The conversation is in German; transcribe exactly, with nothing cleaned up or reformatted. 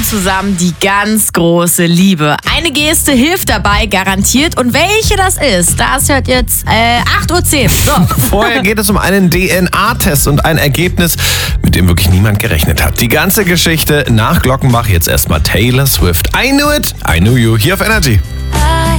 zusammen die ganz große Liebe. Eine Geste hilft dabei, garantiert. Und welche das ist, das hört jetzt äh, acht Uhr zehn. So. Vorher geht es um einen D N A-Test und ein Ergebnis, mit dem wirklich niemand gerechnet hat. Die ganze Geschichte nach Glockenbach, jetzt erstmal Taylor Swift. I knew it, I knew you, hier auf Energy.